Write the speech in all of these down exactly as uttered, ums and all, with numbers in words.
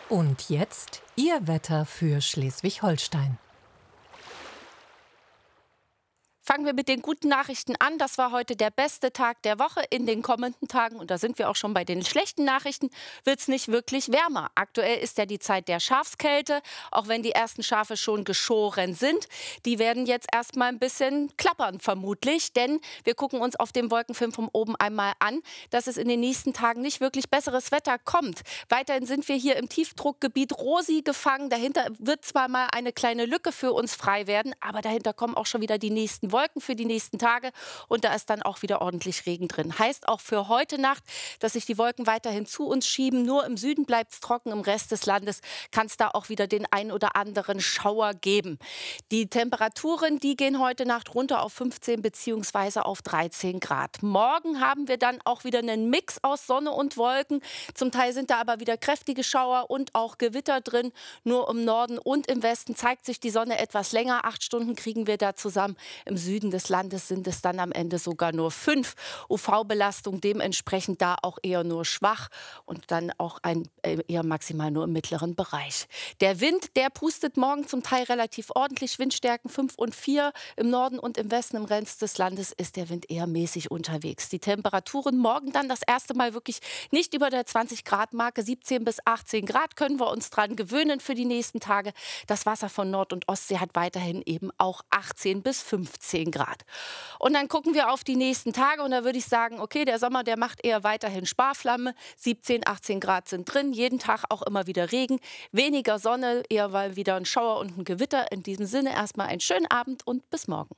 Und jetzt Ihr Wetter für Schleswig-Holstein. Fangen wir mit den guten Nachrichten an. Das war heute der beste Tag der Woche. In den kommenden Tagen, und da sind wir auch schon bei den schlechten Nachrichten, wird es nicht wirklich wärmer. Aktuell ist ja die Zeit der Schafskälte, auch wenn die ersten Schafe schon geschoren sind. Die werden jetzt erst mal ein bisschen klappern vermutlich, denn wir gucken uns auf dem Wolkenfilm von oben einmal an, dass es in den nächsten Tagen nicht wirklich besseres Wetter kommt. Weiterhin sind wir hier im Tiefdruckgebiet Rosi gefangen. Dahinter wird zwar mal eine kleine Lücke für uns frei werden, aber dahinter kommen auch schon wieder die nächsten Wolken. Wolken für die nächsten Tage und da ist dann auch wieder ordentlich Regen drin. Heißt auch für heute Nacht, dass sich die Wolken weiterhin zu uns schieben. Nur im Süden bleibt es trocken, im Rest des Landes kann es da auch wieder den ein oder anderen Schauer geben. Die Temperaturen, die gehen heute Nacht runter auf fünfzehn bzw. auf dreizehn Grad. Morgen haben wir dann auch wieder einen Mix aus Sonne und Wolken. Zum Teil sind da aber wieder kräftige Schauer und auch Gewitter drin. Nur im Norden und im Westen zeigt sich die Sonne etwas länger. Acht Stunden kriegen wir da zusammen. Im Süden des Landes sind es dann am Ende sogar nur fünf. U V-Belastung dementsprechend da auch eher nur schwach und dann auch ein, eher maximal nur im mittleren Bereich. Der Wind, der pustet morgen zum Teil relativ ordentlich. Windstärken fünf und vier im Norden und im Westen, im Rest des Landes ist der Wind eher mäßig unterwegs. Die Temperaturen morgen dann das erste Mal wirklich nicht über der zwanzig Grad Marke. siebzehn bis achtzehn Grad können wir uns dran gewöhnen für die nächsten Tage. Das Wasser von Nord- und Ostsee hat weiterhin eben auch achtzehn bis fünfzehn Grad. Und dann gucken wir auf die nächsten Tage und da würde ich sagen, okay, der Sommer, der macht eher weiterhin Sparflamme. siebzehn, achtzehn Grad sind drin, jeden Tag auch immer wieder Regen, weniger Sonne, eher mal wieder ein Schauer und ein Gewitter. In diesem Sinne erstmal einen schönen Abend und bis morgen.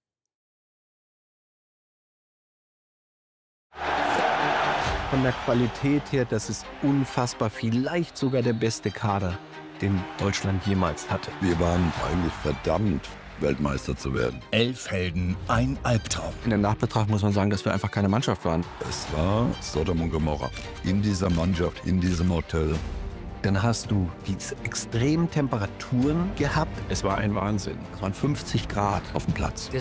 Von der Qualität her, das ist unfassbar, vielleicht sogar der beste Kader, den Deutschland jemals hatte. Wir waren eigentlich verdammt, Weltmeister zu werden. Elf Helden, ein Albtraum. In der Nachbetrachtung muss man sagen, dass wir einfach keine Mannschaft waren. Es war Sodom und Gomorra. In dieser Mannschaft, in diesem Hotel. Dann hast du diese extremen Temperaturen gehabt. Es war ein Wahnsinn. Es waren fünfzig Grad auf dem Platz.